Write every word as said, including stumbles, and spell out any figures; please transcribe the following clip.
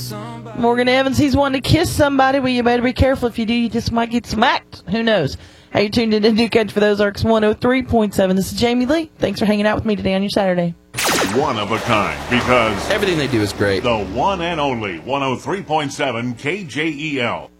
Morgan Evans, he's wanting to kiss somebody. Well, you better be careful. If you do, you just might get smacked. Who knows? Hey, you tuned in to New Country for those Arcs one oh three point seven. This is Jamie Lee. Thanks for hanging out with me today on your Saturday. One of a kind, because everything they do is great. The one and only one oh three point seven K J E L.